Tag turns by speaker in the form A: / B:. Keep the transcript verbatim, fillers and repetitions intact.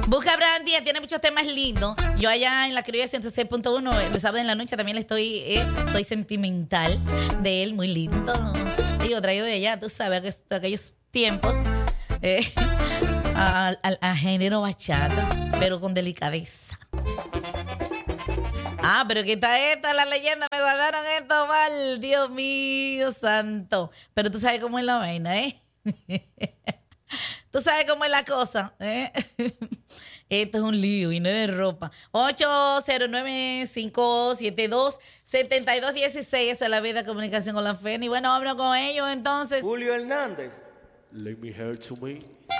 A: Busca Brandy, tiene muchos temas lindos. Yo allá en la criolla ciento seis punto uno, lo saben, en la noche también le estoy, eh, soy sentimental de él, muy lindo. Digo, traído de allá, tú sabes, de aquellos tiempos, eh, a, a, a género bachata, pero con delicadeza. Ah, pero ¿qué está esta? La leyenda, me guardaron esto mal, Dios mío santo. Pero tú sabes cómo es la vaina, ¿eh? Tú sabes cómo es la cosa, ¿eh? Esto es un lío y no es de ropa. ocho cero nueve, cinco siete dos, siete dos uno seis. Esa es la vida de comunicación con la F E N. Y bueno, vámonos con ellos entonces.
B: Julio Hernández.
C: Let me hear to me.